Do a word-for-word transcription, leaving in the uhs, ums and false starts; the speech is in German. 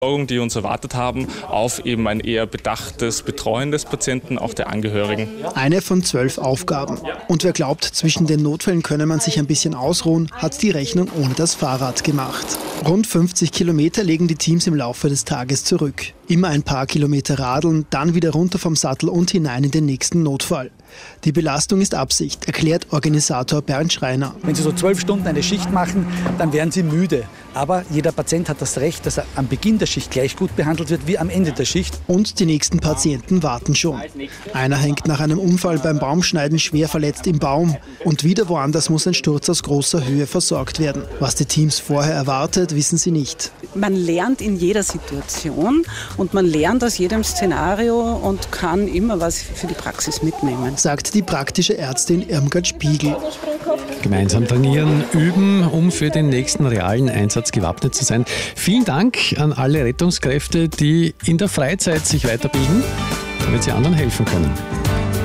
die uns erwartet haben, auf eben ein eher bedachtes Betreuen des Patienten, auch der Angehörigen. Eine von zwölf Aufgaben. Und wer glaubt, zwischen den Notfällen könne man sich ein bisschen ausruhen, hat die Rechnung ohne das Fahrrad gemacht. Rund fünfzig Kilometer legen die Teams im Laufe des Tages zurück. Immer ein paar Kilometer radeln, dann wieder runter vom Sattel und hinein in den nächsten Notfall. Die Belastung ist Absicht, erklärt Organisator Bernd Schreiner. Wenn Sie so zwölf Stunden eine Schicht machen, dann werden Sie müde. Aber jeder Patient hat das Recht, dass er am Beginn der Schicht gleich gut behandelt wird wie am Ende der Schicht. Und die nächsten Patienten warten schon. Einer hängt nach einem Unfall beim Baumschneiden schwer verletzt im Baum. Und wieder woanders muss ein Sturz aus großer Höhe versorgt werden. Was die Teams vorher erwartet, wissen sie nicht. Man lernt in jeder Situation und man lernt aus jedem Szenario und kann immer was für die Praxis mitnehmen, sagt die praktische Ärztin Irmgard Spiegel. Gemeinsam trainieren, üben, um für den nächsten realen Einsatz gewappnet zu sein. Vielen Dank an alle Rettungskräfte, die in der Freizeit sich weiterbilden, damit sie anderen helfen können.